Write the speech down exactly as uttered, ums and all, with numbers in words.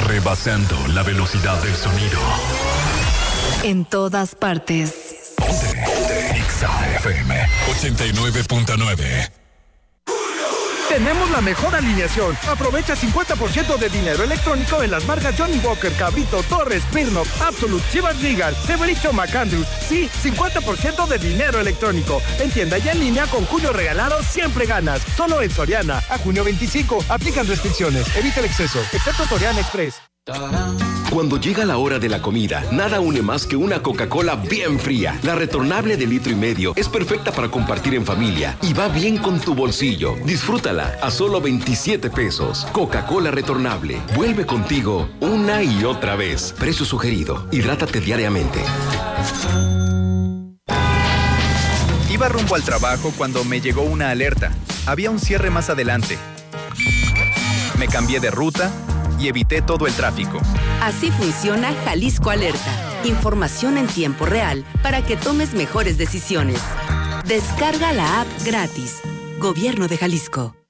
rebasando la velocidad del sonido. En todas partes. Ponte, ponte. Exa F M ochenta y nueve punto nueve. Tenemos la mejor alineación. Aprovecha cincuenta por ciento de dinero electrónico en las marcas Johnny Walker, Cabrito, Torres, Smirnoff, Absolute, Chivas Regal, Severicho, McAndrews. Sí, cincuenta por ciento de dinero electrónico. En tienda y en línea con Julio Regalado siempre ganas. Solo en Soriana. A junio veinticinco. Aplican restricciones. Evita el exceso. Excepto Soriana Express. Cuando llega la hora de la comida, nada une más que una Coca-Cola bien fría. La retornable de litro y medio es perfecta para compartir en familia y va bien con tu bolsillo. Disfrútala a solo veintisiete pesos. Coca-Cola retornable. Vuelve contigo una y otra vez. Precio sugerido. Hidrátate diariamente. Iba rumbo al trabajo cuando me llegó una alerta. Había un cierre más adelante. Me cambié de ruta y evité todo el tráfico. Así funciona Jalisco Alerta. Información en tiempo real para que tomes mejores decisiones. Descarga la app gratis. Gobierno de Jalisco.